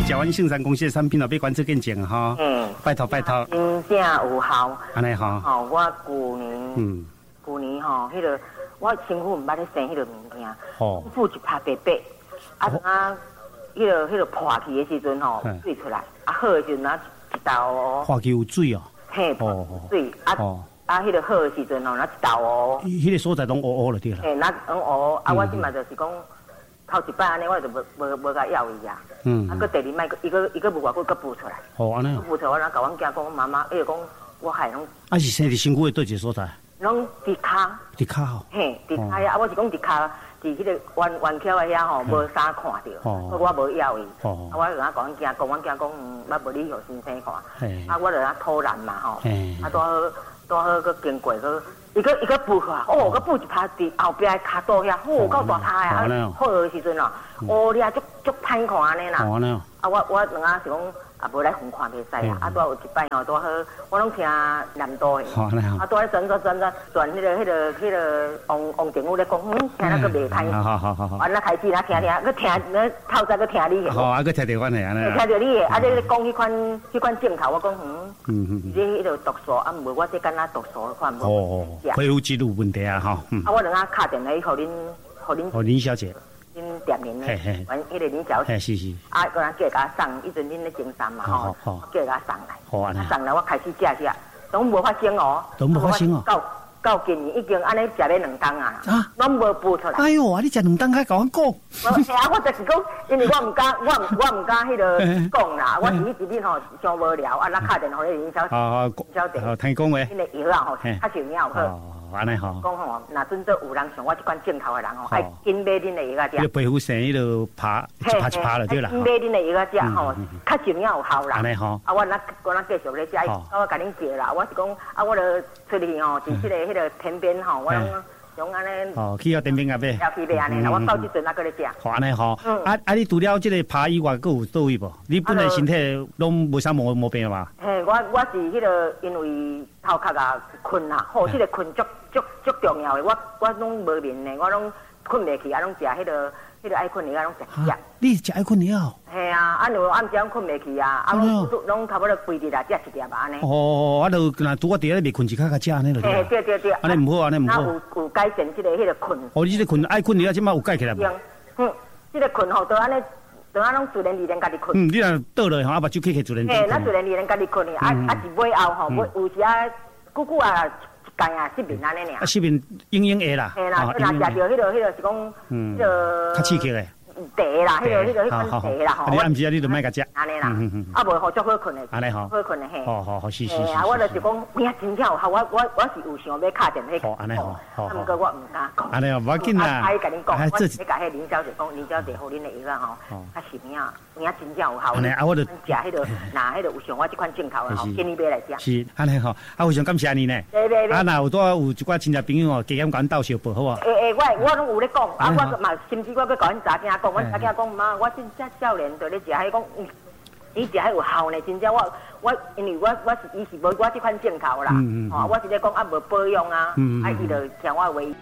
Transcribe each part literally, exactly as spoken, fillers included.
食完杏山公司的产品了，要观测见证哈。嗯，拜托拜托。 真正有效。 安尼哈。 吼，我旧年，嗯，旧年吼，迄个我身躯毋捌咧生迄个物件，哦，付一拍白白，啊啊，迄个迄个破去的时阵吼，水出来，啊好的时阵啊一道哦。 破去有水哦。 嘿，水啊。啊，迄个好的时阵吼，那一道哦。 迄个所在拢乌乌了对啦。 嘿，那拢乌，啊，我即嘛就是讲。头一摆安尼，我就无无无甲要伊啊。嗯。啊，佮第二摆，伊个伊个无偌久，佮补出来。哦，安尼。补出来，我若甲阮囝讲，妈妈，伊就讲，我害拢。 啊，是生伫身躯的倒一个所在？ 拢伫骹。 伫骹吼。 嘿，伫骹遐，啊，我是讲伫骹，伫迄个弯弯桥的遐吼，无啥看到，所以我无要伊。哦。啊，我就甲阮囝讲，阮囝讲，嗯，捌无你互先生看。嘿。啊，我就啊偷懒嘛吼。嘿。啊，拄好拄好佮经过佮。伊个伊个补去啊，哦，个补一拍伫后壁骹肚遐，好够大摊的啊！好的时阵哦，哦，你啊足足歹看安尼啦。啊，我我两下是讲啊，无来远看袂使啊。啊，拄有一摆吼，拄好，我拢听南都的，啊，拄咧转转转转转迄个迄个迄个王王政府咧讲，嗯，听那个袂歹。好好好好。完了开始啦，听听，佮听，那透早佮听你的。 好，啊，佮听着阮的安尼。 听着你的，啊，你讲迄款迄款镜头，我讲嗯，嗯嗯，这迄个毒素啊，无我这敢若毒素款无。哦。 皮肤记录问题啊，哈。 啊，我两下敲电话互恁，互恁。 互林小姐。 恁店面咧，阮迄个林小姐。 是是。 啊，个人叫甲送，以前恁咧经商嘛吼，叫甲送来。好啊。送来我开始食食，拢无发生哦。 都无发生哦。 到到今年已经安尼食了两冬啊。啊。拢无补出来。 哎呦，啊！你食两冬还甲阮讲？ 是啊，我就是讲，因为我毋敢，我我毋敢迄个讲啦，我是一直恁吼上无聊，啊，咱敲电话咧林小姐。哦哦。小姐。哦，听讲话。因为药啊吼，较是有影有好。安尼吼，讲吼，若准做有人像我即款镜头的人吼，爱紧买恁的药仔食。你皮肤生迄落拍一拍一拍了对啦。紧买恁的药仔食吼，较实影有效啦。安尼吼，啊，我若我若继续咧食，啊，我甲恁借啦。我是讲，啊，我著出去吼，伫即个迄个田边吼，我拢用安尼。哦，去到田边甲买。要去买安尼啦，我到即阵啊，搁咧食。好安尼吼，啊啊，你除了即个拍以外，搁有倒位无？你本来身体拢无啥毛毛病嘛？嘿，我我是迄个因为头壳啊困啦，吼，即个困足。足足重要的，我我拢无眠的，我拢困袂去，啊，拢食迄个迄个爱困的，啊，拢食食。你食爱困的哦？系啊，啊，如果暗时拢困袂去啊，啊，拢拢差不多规日啊，食一粒啊安尼。哦，啊，就若拄我伫咧未困一刻较食安尼就。嘿，对对对。安尼毋好，安尼毋好。有有改善即个迄个困。哦，你即个困爱困的啊，即摆有改起来无？嗯，即个困吼，都安尼，都安拢自然而然家己困。嗯，你若倒落吼，啊，目睭起起自然。嘿，咱自然而然家己困的，啊啊是尾后吼，有时啊，久久啊。干啊，失眠安尼尔。啊，失眠应应会啦。嘿啦，若食着迄个迄个是讲，迄个。较刺激的。茶啦，迄个迄个迄款茶啦吼。你暗时啊，你就莫甲食。安尼啦，啊无好足好困的。安尼吼。好困的嘿。好好好，是是是。啊，我就是讲，命真巧，我我我是有想要敲电话。好，安尼好。好。啊，毋过我毋敢讲。安尼哦，无要紧啦。我甲恁讲，我是甲迄林小姐讲，林小姐互恁的药啊吼，较是命，命真正有效。安尼啊，我就食迄个，拿迄个有像我即款镜头的吼，建议买来食。是，安尼吼，啊，非常感谢你呢。对对对。啊，若有多有一寡亲戚朋友哦，加减甲阮斗相报好无？诶诶，我我拢有咧讲，啊，我嘛甚至我要甲阮查囝讲，阮查囝讲妈。我真正少年在咧食，迄讲，你食迄有效呢？真正我我因为我我是伊是无我即款镜头啦，哦，我是咧讲啊无保养啊，啊伊就听我话。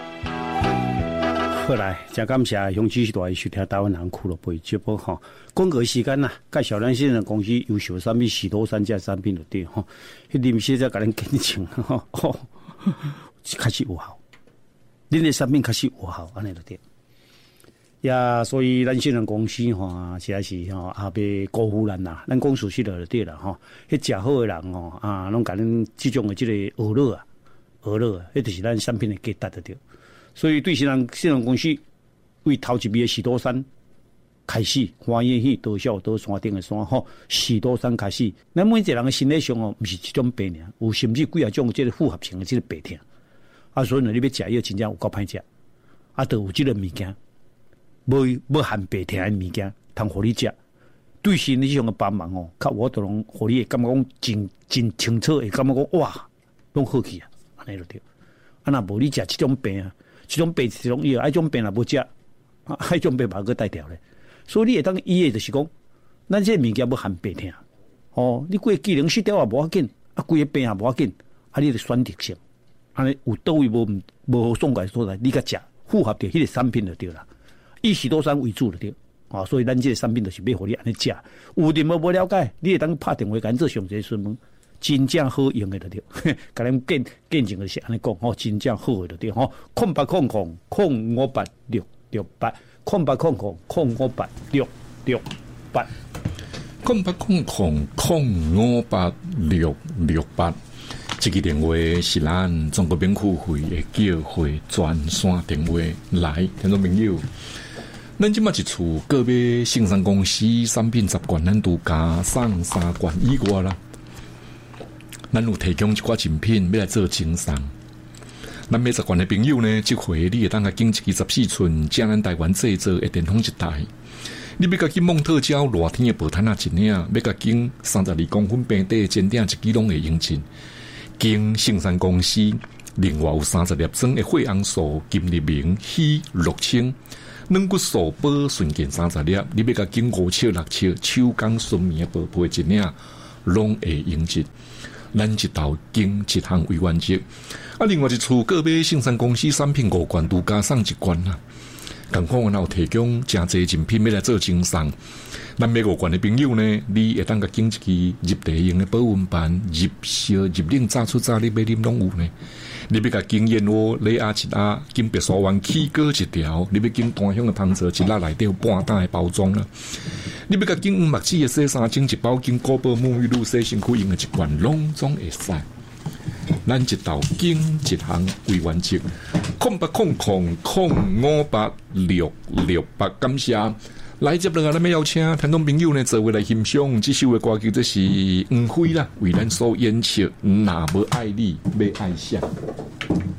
好来，真感谢乡亲时代收听台湾人俱乐部节目吼。广告时间呐，介绍咱现在公司优秀产品许多三家产品就对吼，迄临时再甲咱见证吼，吼，开始有效，恁的产品开始有效，安尼就对。呀，所以咱现在公司吼，实在是吼也别辜负咱啦。咱讲事实就对啦吼。迄食好的人吼啊，拢甲咱即种的即个娱乐啊，娱乐啊，迄就是咱产品的价值就对。所以对现在现在公司为头一味的许多山开始，花叶去多少多山顶的山吼，许多山开始，咱每一个人的身体上哦，毋是一种病尔，有甚至几啊种即个复合性的即个病痛。啊，所以呢，你要食药真正有够歹食，啊，都有即个物件。无无含白甜的物件，通互你食，对身体上的帮忙哦，较我都拢互你会感觉讲真真清楚，会感觉讲哇，拢好去啊，安尼就对。啊，若无你食即种病啊，即种病即种药，啊，种病若无食，啊，迄种病把佮带掉咧。所以你会当医的就是讲，咱这物件要含白甜，哦，你规个技能失掉也无要紧，啊，规个病也无要紧，啊，你的选择性，安尼有倒位无无好爽快所在，你甲食符合着迄个产品就对啦。以许多山为主的对， 啊，所以咱这个产品就是要互你安尼食。有任何无了解，你会当拍电话跟做详细询问，真正好用的就对。甲咱见见证的是安尼讲，吼，真正好的就对，吼，空八空空空五八六六八，空八空空空五八六六八， 空八空空空五八六六八。这个电话是咱中国免付费的叫会专线电话，来，听众朋友，咱即马一厝个别生产公司产品十罐，咱都加送三罐以外啦。咱有提供一寡精品要来做经商。咱买十罐的朋友呢，这回你会当甲经一支十四寸，将咱台湾制造的电风一台。你要甲经蒙特胶热天的薄毯啊一领，要甲经三十二公分平底尖顶一支拢会用尽。经生产公司另外有三十粒装的血红素、金日明、硒、六氢、软骨素、保顺健三十粒，你要甲经五七六七手工纯棉薄被一领，拢会用尽。咱一道经一项为原则。啊，另外一处个别生产公司产品五罐都加上一罐啦。共款我有提供真侪精品要来做经商。咱买五罐的朋友呢，你会当甲经一支入地用的保温板、入烧、入冷炸出炸，你买啉拢有呢。你要甲经燕窝、礼鸭一鸭、经白沙湾起锅一条，你要经单香的芳泽一粒内底有半打的包装啦。你要甲经五目子的洗衫精一包，经古堡沐浴露洗身躯用的一罐，拢总会使。咱一道经一项为原则，空八空空空五八六六八，感谢。来接落来，咱要邀请听众朋友呢，做位来欣赏这首的歌曲，这是黄辉啦，为咱所演唱。若无爱你，要爱谁？